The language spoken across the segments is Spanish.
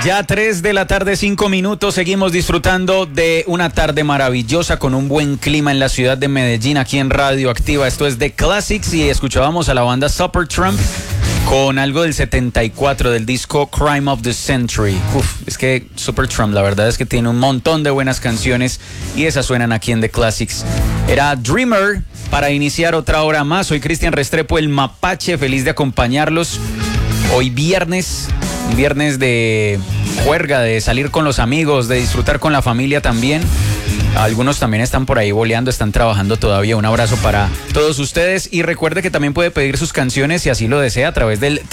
Ya 3 de la tarde, 5 minutos. Seguimos disfrutando de una tarde maravillosa con un buen clima en la ciudad de Medellín, aquí en Radio Activa. Esto es The Classics y escuchábamos a la banda Supertramp con algo del 74 del disco Crime of the Century. Es que Supertramp la verdad es que tiene un montón de buenas canciones y esas suenan aquí en The Classics. Era Dreamer para iniciar otra hora más. Soy Cristian Restrepo, el Mapache, feliz de acompañarlos. Hoy viernes de juerga, de salir con los amigos, de disfrutar con la familia también. Algunos también están por ahí boleando, están trabajando todavía. Un abrazo para todos ustedes y recuerde que también puede pedir sus canciones si así lo desea a través del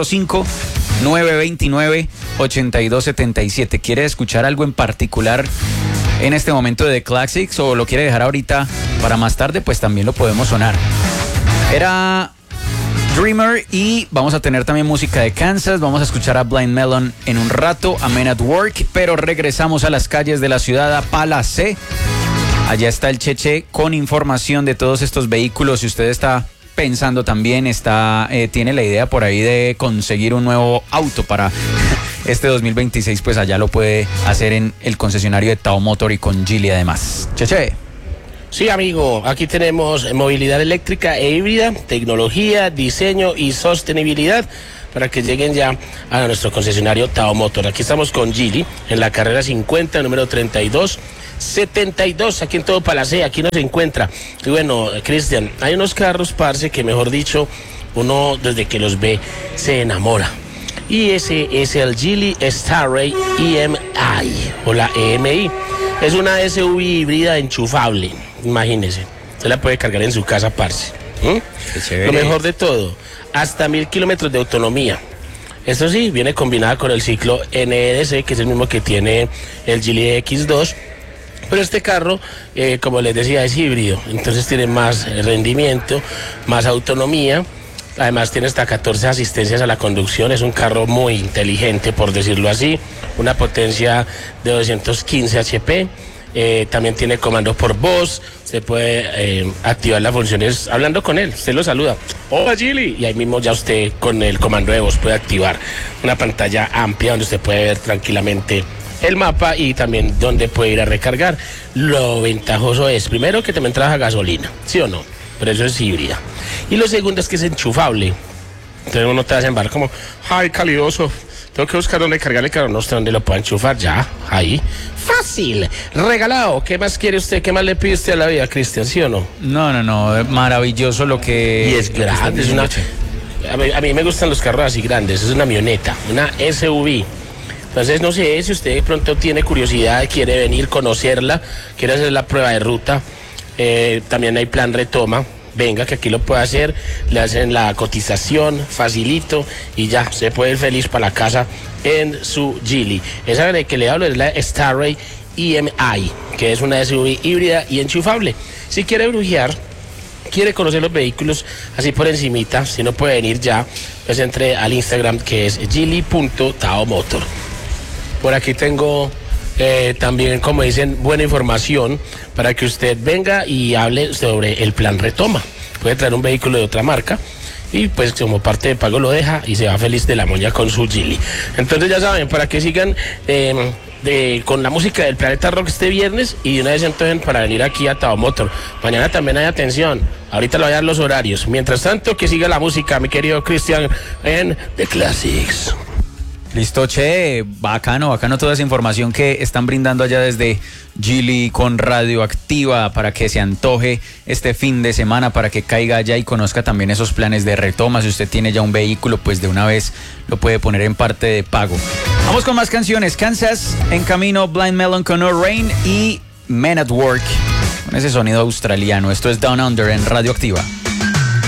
305-929-8277. ¿Quiere escuchar algo en particular en este momento de The Classics o lo quiere dejar ahorita para más tarde? Pues también lo podemos sonar. Era Dreamer y vamos a tener también música de Kansas. Vamos a escuchar a Blind Melon en un rato, a Men at Work, pero regresamos a las calles de la ciudad, a Palacé. Allá está el Cheche con información de todos estos vehículos. Si usted está pensando también, tiene la idea por ahí de conseguir un nuevo auto para este 2026, pues allá lo puede hacer en el concesionario de Tao Motor y con Geely además. Cheche. Sí, amigo, aquí tenemos movilidad eléctrica e híbrida, tecnología, diseño y sostenibilidad para que lleguen ya a nuestro concesionario Tao Motor. Aquí estamos con Geely en la carrera 50, número 3272, aquí en todo Palacé, aquí nos encuentra. Y bueno, Cristian, hay unos carros, parce, que mejor dicho, uno desde que los ve se enamora. Y ese es el Geely Starray EMI o la EMI. Es una SUV híbrida enchufable. Imagínese, usted la puede cargar en su casa, parce. Lo mejor de todo, hasta 1000 kilómetros de autonomía. Esto sí, viene combinada con el ciclo NEDC, que es el mismo que tiene el Geely X2. Pero este carro, como les decía, es híbrido. Entonces tiene más rendimiento, más autonomía. Además tiene hasta 14 asistencias a la conducción. Es un carro muy inteligente, por decirlo así. Una potencia de 215 HP. También tiene comando por voz. Se puede activar las funciones hablando con él. Usted lo saluda. Hola, Geely. Y ahí mismo ya usted con el comando de voz puede activar una pantalla amplia donde usted puede ver tranquilamente el mapa y también donde puede ir a recargar. Lo ventajoso es, primero, que también trabaja gasolina, ¿sí o no? Pero eso es híbrida. Y lo segundo es que es enchufable. Entonces uno te va a embarcar como, ay, calidoso, tengo que buscar dónde cargar el carro. No sé dónde lo pueda enchufar, ya, ahí. Fácil, regalado. ¿Qué más quiere usted? ¿Qué más le pide usted a la vida, Cristian? ¿Sí o no? No, maravilloso lo que... Y es grande, es una... A mí me gustan los carros así grandes, es una camioneta, una SUV. Entonces no sé si usted de pronto tiene curiosidad, quiere venir, conocerla, quiere hacer la prueba de ruta. También hay plan retoma. Venga, que aquí lo puede hacer, le hacen la cotización, facilito, y ya, se puede ir feliz para la casa en su Geely. Esa de que le hablo es la Starray EMI, que es una SUV híbrida y enchufable. Si quiere brujear, quiere conocer los vehículos así por encimita, si no puede venir ya, pues entre al Instagram, que es geely.taomotor. Por aquí tengo... también, como dicen, buena información para que usted venga y hable sobre el plan retoma. Puede traer un vehículo de otra marca y pues como parte de pago lo deja y se va feliz de la moña con su Geely. Entonces ya saben, para que sigan con la música del Planeta Rock este viernes y de una vez entonces para venir aquí a Tao Motor. Mañana también hay atención, ahorita le voy a dar los horarios. Mientras tanto, que siga la música, mi querido Cristian, en The Classics. Listo, che, bacano toda esa información que están brindando allá desde Geely con Radio Activa para que se antoje este fin de semana, para que caiga allá y conozca también esos planes de retoma. Si usted tiene ya un vehículo, pues de una vez lo puede poner en parte de pago. Vamos con más canciones. Kansas en camino, Blind Melon con No Rain y Men at Work con ese sonido australiano. Esto es Down Under en Radio Activa.